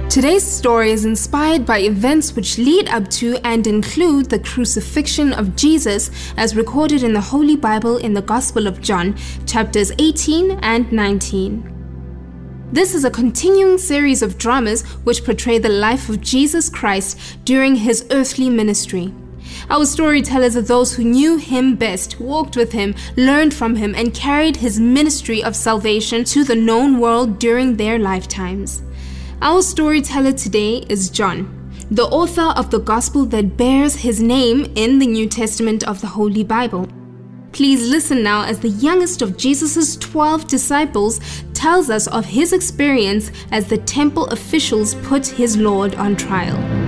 Today's story is inspired by events which lead up to and include the crucifixion of Jesus as recorded in the Holy Bible in the Gospel of John, chapters 18 and 19. This is a continuing series of dramas which portray the life of Jesus Christ during his earthly ministry. Our storytellers are those who knew him best, walked with him, learned from him, and carried his ministry of salvation to the known world during their lifetimes. Our storyteller today is John, the author of the gospel that bears his name in the New Testament of the Holy Bible. Please listen now as the youngest of Jesus' 12 disciples tells us of his experience as the temple officials put his Lord on trial.